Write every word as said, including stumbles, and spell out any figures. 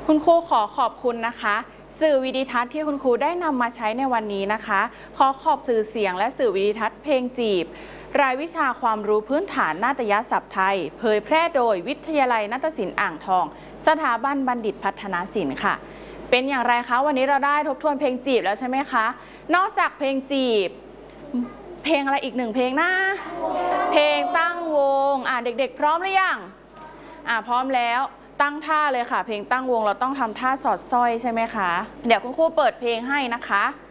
คุณครูขอขอบคุณนะคะสื่อวิดิทัศน์ที่คุณครูได้นำมาใช้ในวันนี้นะคะขอขอบสื่อเสียงและสื่อวิดิทัศน์เพลงจีบรายวิชาความรู้พื้นฐานนาฏยศัพท์ไทยเผยแพร่โดยวิทยาลัยนาฏศิลป์อ่างทองสถาบันบัณฑิตพัฒนาศิลป์ค่ะเป็นอย่างไรคะวันนี้เราได้ทบทวนเพลงจีบแล้วใช่ไหมคะนอกจากเพลงจีบเพลงอะไรอีกหนึ่งเพลงนะเพลงตั้งวงอ่ะเด็กๆพร้อมหรือยังอ่ะพร้อมแล้วตั้งท่าเลยค่ะเพลงตั้งวงเราต้องทำท่าสอดสร้อยใช่ไหมคะเดี๋ยวคุณครูเปิดเพลงให้นะคะ